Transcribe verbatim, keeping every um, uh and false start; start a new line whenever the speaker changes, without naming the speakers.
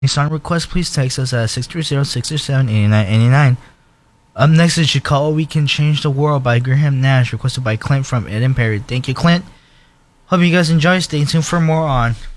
Song request, please text us at six three zero, six seven, eight nine eight nine. Up next is You Call We Can Change the World by Graham Nash, requested by Clint from Ed and Perry. Thank you, Clint. Hope you guys enjoy. Stay tuned for more on